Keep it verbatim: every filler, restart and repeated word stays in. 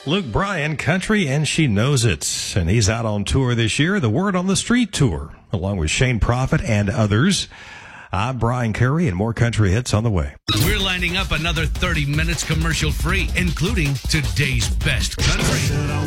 Luke Bryan, country, and she knows it. And he's out on tour this year, the Word on the Street tour, along with Shane Prophet and others. I'm Brian Curry, and more country hits on the way. We're lining up another thirty minutes commercial free, including today's best country.